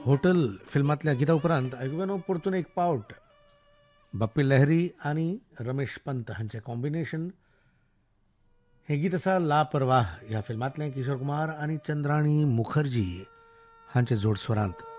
Hotel फिल्मातल्या Gita उपरांत ऐकूया परतून एक पावट बप्पी लहरी आणि रमेश पंत हांचे कॉम्बिनेशन. हे गीत आसा लापरवाह ह्या फिल्मांतलें किशोर कुमार आणि चंद्राणी मुखर्जी हांचे जोडस्वरांत.